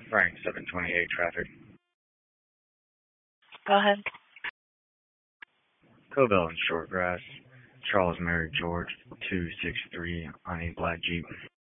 Frank, 728 traffic. Go ahead. Cobell and Shortgrass. Charles Mary George, 263 on a black Jeep.